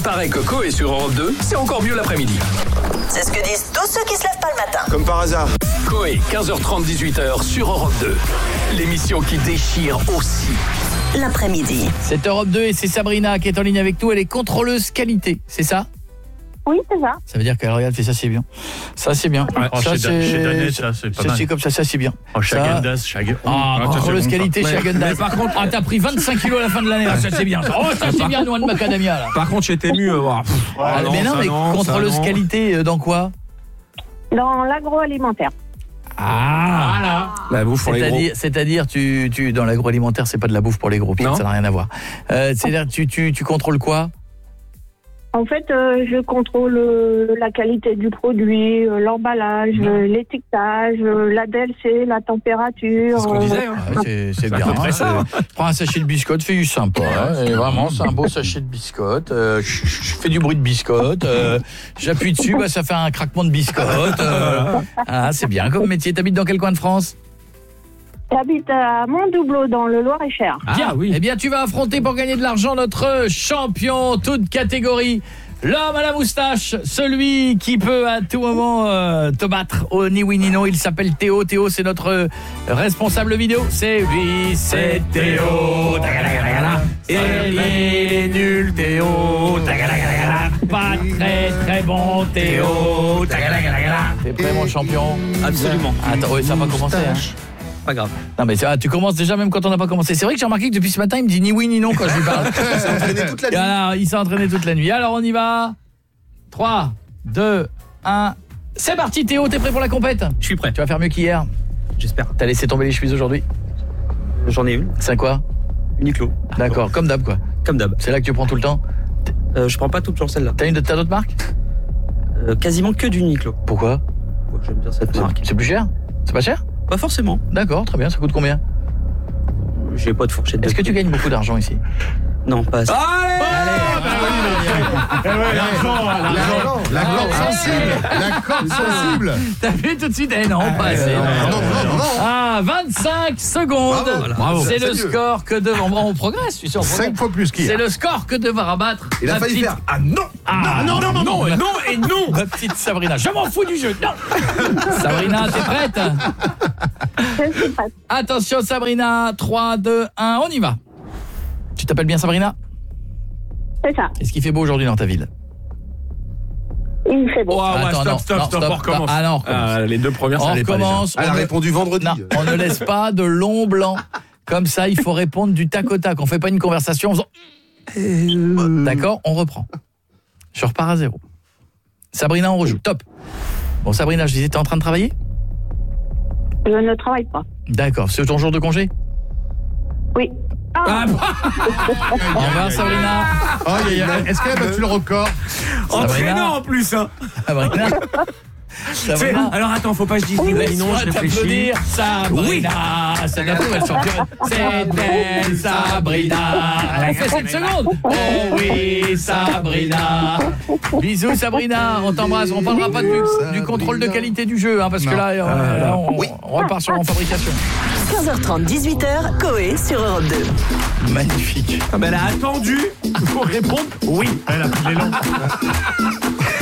paraît que Coé sur Europe 2, c'est encore mieux l'après-midi. C'est ce que disent tous ceux qui se lèvent pas le matin. Comme par hasard. Coé, 15h30, 18h sur Europe 2. L'émission qui déchire aussi. L'après-midi. C'est Europe 2 et c'est Sabrina qui est en ligne avec nous. Elle est contrôleuse qualité, c'est ça ? Oui, c'est ça. Ça veut dire qu'elle regarde, fait ça, c'est bien. Ça, c'est bien. Ouais, ça, chez Danette, ça, c'est pas mal. C'est comme ça, c'est bien. Oh, chez Ça- Agendas, chez Agendas. Contrôleuse qualité chez Agendas. Mais par contre, t'as pris 25 kilos à la fin de l'année. Ça, c'est bien. Oh, ça, c'est bien, noix de macadamia, là. par contre, chez Tému, Mais non, mais contrôleuse qualité dans quoi ? Dans l'agroalimentaire. Ah, La bouffe pour les gros. c'est-à-dire tu dans l'agroalimentaire, c'est pas de la bouffe pour les gros, Non. ça n'a rien à voir. C'est-à-dire tu contrôles quoi ? En fait, je contrôle la qualité du produit, l'emballage, l'étiquetage, la DLC, la température. C'est ce qu'on disait, hein. Ah oui, c'est bien. à peu près ça. Prends un sachet de biscottes, fais du sympa. Et vraiment, c'est un beau sachet de biscottes. Je fais du bruit de biscottes. J'appuie dessus, ça fait un craquement de biscottes. C'est bien comme métier. T'habites dans quel coin de France ? J'habite à Montdoubleau, dans le Loir-et-Cher. Bien. oui. Eh bien, tu vas affronter pour gagner de l'argent notre champion, toute catégorie. L'homme à la moustache, celui qui peut à tout moment te battre au ni oui ni non. Il s'appelle Théo. Théo, c'est notre responsable vidéo. C'est lui, c'est Théo. Et il est nul, Théo. Pas très très bon, Théo. T'es prêt, mon champion ? Absolument. Attends, oui, ça va commencer. Hein. Pas grave. Non mais tu commences déjà même quand on n'a pas commencé. C'est vrai que j'ai remarqué que depuis ce matin, il me dit ni oui ni non quand je lui parle. Il s'est entraîné toute la nuit. Alors, il s'est entraîné toute la nuit. Alors on y va. 3, 2, 1. C'est parti Théo, t'es prêt pour la compète ? Je suis prêt. Tu vas faire mieux qu'hier. J'espère. T'as laissé tomber les chemises aujourd'hui ? J'en ai une. C'est quoi ? Uniqlo. D'accord, comme d'hab quoi. Comme d'hab. C'est là que tu prends tout le temps. Je prends pas tout le temps celle-là. T'as d'autres marques ? Quasiment que du Uniqlo. Pourquoi ? Ouais, j'aime bien cette marque. C'est plus cher ? C'est pas cher ? Pas forcément. D'accord, très bien. Ça coûte combien ? J'ai pas de fourchette. Est-ce que tu gagnes beaucoup d'argent ici ? Non, pas assez. La corde sensible. La corde sensible. T'as vu tout de suite ? Non, pas assez. Non. 25 secondes. Bravo. C'est le Sérieux. score que on progresse, tu sais, on progresse. 5 fois plus C'est qu'hier. le score que devra rabattre. Il a ma failli petite- faire non. Ma petite Sabrina. Je m'en fous du jeu. Non. Sabrina, t'es prête ? Je suis prête. Attention Sabrina, 3, 2, 1, on y va. Tu t'appelles bien Sabrina ? C'est ça. Est-ce qu'il fait beau aujourd'hui dans ta ville ? Il fait beau. Attends, Stop, non, on recommence. Ah non, on recommence. Les deux premières, ça On allait pas déjà. recommence. Elle a répondu vendredi. Non, on ne laisse pas de long blanc. Comme ça, il faut répondre du tac au tac. On fait pas une conversation en faisant... D'accord, on reprend. Je repars à 0. Sabrina, on rejoue. Top. Bon, Sabrina, je disais, t'es en train de travailler ? Je ne travaille pas. D'accord. C'est ton jour de congé ? Oui. Au revoir, Sabrina. Est-ce qu'elle a battu le record ? Entraînant en plus, hein. Sabrina. Sabrina. Alors attends, faut pas que je dise oui, non, je réfléchis. T'applaudir Sabrina. C'est la nouvelle championne. C'est elle, Sabrina. Elle fait 7 secondes. Oh oui, Sabrina. Bisous, Sabrina. On t'embrasse. On parlera pas du contrôle de qualité du jeu, hein, parce que là, on repart sur en fabrication. 15h30, 18h, Coé sur Europe 2. Magnifique. Elle a attendu pour répondre oui. Elle a pris l'élan.